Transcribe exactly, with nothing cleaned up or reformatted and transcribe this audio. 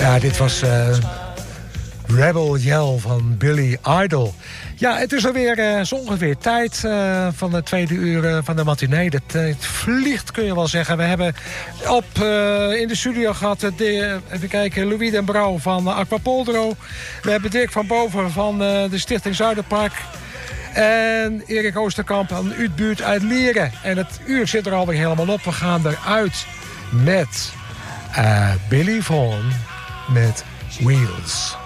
Ja, dit was uh, Rebel Yell van Billy Idol. Ja, het is alweer uh, zo ongeveer tijd uh, van de tweede uur uh, van de matinee. Dat uh, het vliegt, kun je wel zeggen. We hebben op uh, in de studio gehad, uh, de, even kijken, Louis den Brouw van uh, Aquapoldro. We hebben Dirk van Boven van uh, de Stichting Zuiderpark. En Erik Oosterkamp van Uitbuurt uit Lieren. En het uur zit er alweer helemaal op. We gaan eruit met uh, Billy Vaughan met Wheels.